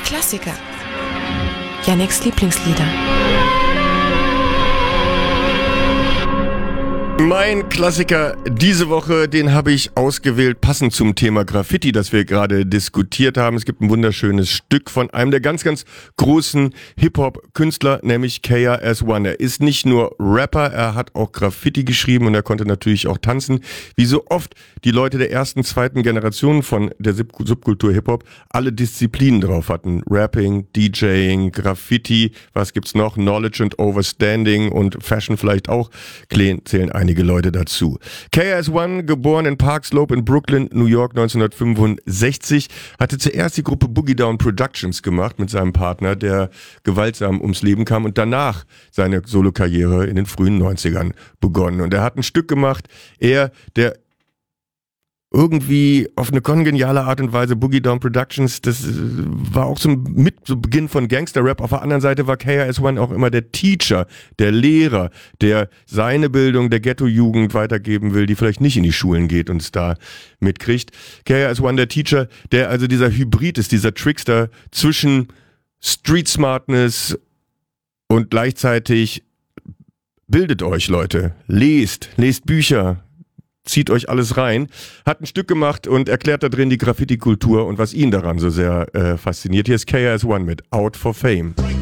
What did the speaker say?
Klassiker. Yannicks Lieblingslieder. Mein Klassiker diese Woche, den habe ich ausgewählt, passend zum Thema Graffiti, das wir gerade diskutiert haben. Es gibt ein wunderschönes Stück von einem der ganz, ganz großen Hip-Hop-Künstler, nämlich KRS-One. Er ist nicht nur Rapper, er hat auch Graffiti geschrieben und er konnte natürlich auch tanzen. Wie so oft die Leute der ersten, zweiten Generation von der Subkultur Hip-Hop alle Disziplinen drauf hatten. Rapping, DJing, Graffiti, was gibt's noch? Knowledge and Overstanding und Fashion vielleicht auch, zählen einige Leute dazu. KRS-One, geboren in Park Slope in Brooklyn, New York 1965, hatte zuerst die Gruppe Boogie Down Productions gemacht mit seinem Partner, der gewaltsam ums Leben kam und danach seine Solokarriere in den frühen 90ern begonnen. Und er hat ein Stück gemacht, der irgendwie auf eine kongeniale Art und Weise Boogie Down Productions, das war auch so Beginn von Gangster-Rap. Auf der anderen Seite war KRS-One auch immer der Teacher, der Lehrer, der seine Bildung der Ghetto-Jugend weitergeben will, die vielleicht nicht in die Schulen geht und es da mitkriegt. KRS-One, der Teacher, der also dieser Hybrid ist, dieser Trickster zwischen Street Smartness und gleichzeitig bildet euch, Leute, lest Bücher, zieht euch alles rein, hat ein Stück gemacht und erklärt da drin die Graffiti-Kultur und was ihn daran so sehr fasziniert. Hier ist KRS-One mit Out for Fame.